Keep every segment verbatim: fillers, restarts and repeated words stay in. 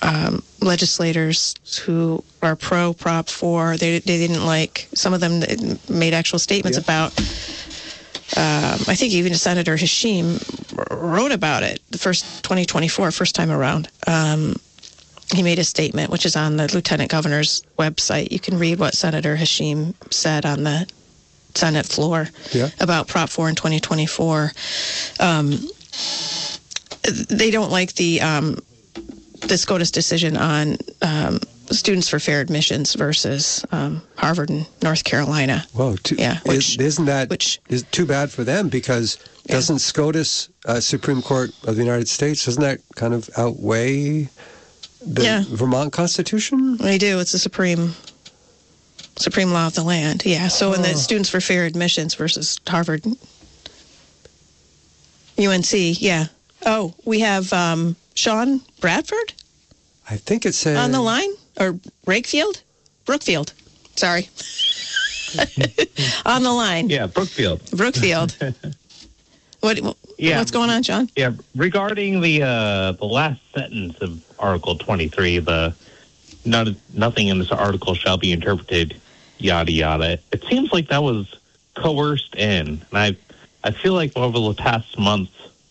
um, legislators who are pro Prop four. They they didn't like, some of them made actual statements yeah. about, um, I think even Senator Hashim wrote about it the first twenty twenty-four, first time around. Um, he made a statement, which is on the Lieutenant Governor's website. You can read what Senator Hashim said on the Senate floor yeah. about Prop four in twenty twenty-four. Um, they don't like the um, the SCOTUS decision on um, students for fair admissions versus um, Harvard and North Carolina. Well, too, yeah, which, is, isn't that which, is too bad for them, because yeah. doesn't SCOTUS, uh, Supreme Court of the United States, doesn't that kind of outweigh the yeah. Vermont Constitution? They do. It's the supreme supreme law of the land. Yeah. So in oh. the students for fair admissions versus Harvard, U N C. Yeah. Oh, we have um, Sean Bradford. I think it's a... on the line, or Rakefield, Brookfield. Sorry, on the line. Yeah, Brookfield. Brookfield. What? Yeah. What's going on, John? Yeah, regarding the uh, the last sentence of Article twenty-three, the not, nothing in this article shall be interpreted, yada yada. It seems like that was coerced in, and I I feel like over the past month,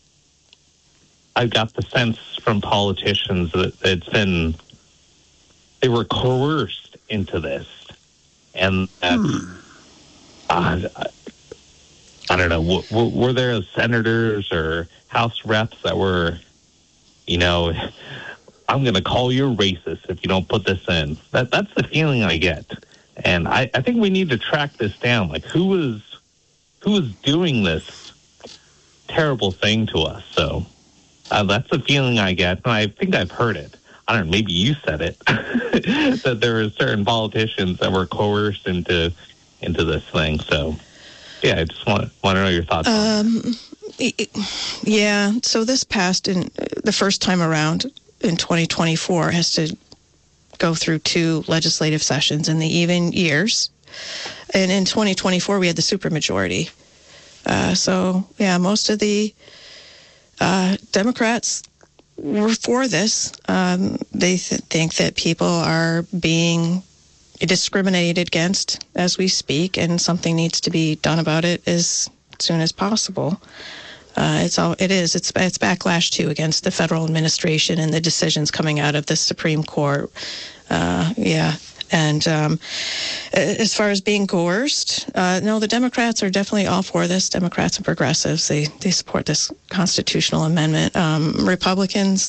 I got the sense from politicians that it's been, they were coerced into this. And that, hmm. uh, I, I don't know, w- were there senators or House reps that were, you know, I'm going to call you racist if you don't put this in? That That's the feeling I get. And I, I think we need to track this down. Like, who was, who was doing this terrible thing to us? So... Uh, that's the feeling I get, and I think I've heard it. I don't know, maybe you said it, that there were certain politicians that were coerced into into this thing. So, yeah, I just want, want to know your thoughts um, on it. Yeah, so this passed in the first time around in twenty twenty-four has to go through two legislative sessions in the even years. And in twenty twenty-four, we had the supermajority. Uh, so, yeah, most of the Uh, Democrats were for this. Um, they th- think that people are being discriminated against as we speak, and something needs to be done about it as soon as possible. Uh, it's all it is. It's it's backlash too against the federal administration and the decisions coming out of the Supreme Court. Uh, yeah. And um, as far as being coerced, uh, no, the Democrats are definitely all for this. Democrats and progressives, they, they support this constitutional amendment. Um, Republicans,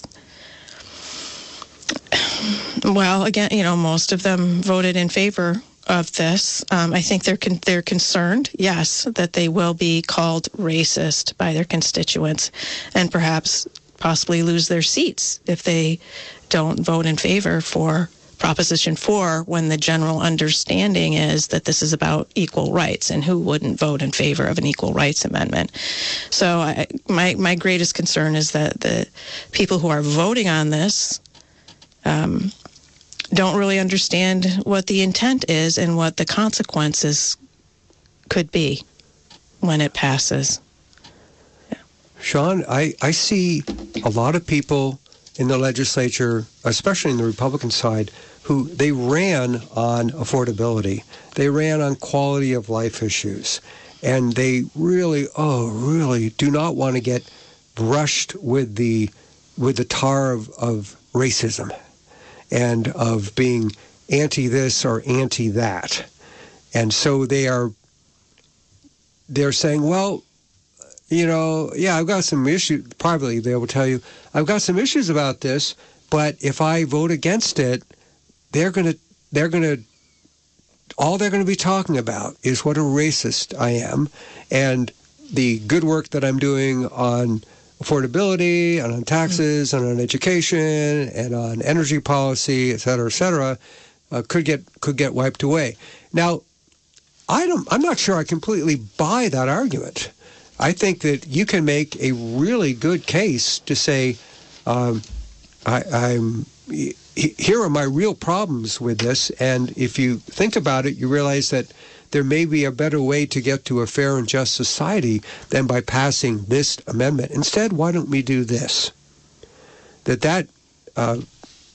well, again, you know, most of them voted in favor of this. Um, I think they're con- they're concerned, yes, that they will be called racist by their constituents and perhaps possibly lose their seats if they don't vote in favor for Proposition four, when the general understanding is that this is about equal rights, and who wouldn't vote in favor of an equal rights amendment? So I, my my greatest concern is that the people who are voting on this um, don't really understand what the intent is and what the consequences could be when it passes. Yeah. Sean, I, I see a lot of people in the legislature, especially in the Republican side, who they ran on affordability. They ran on quality of life issues. And they really, oh, really do not want to get brushed with the with the tar of, of racism and of being anti-this or anti-that. And so they are, they're saying, well, you know, yeah, I've got some issues. Privately, they will tell you, I've got some issues about this, but if I vote against it, they're going to, they're going to, all they're going to be talking about is what a racist I am, and the good work that I'm doing on affordability and on taxes mm-hmm. and on education and on energy policy, et cetera, et cetera, uh, could get could get wiped away. Now, I don't. I'm not sure I completely buy that argument. I think that you can make a really good case to say, um, I, I'm. Here are my real problems with this, and if you think about it, you realize that there may be a better way to get to a fair and just society than by passing this amendment. Instead, why don't we do this? That that uh,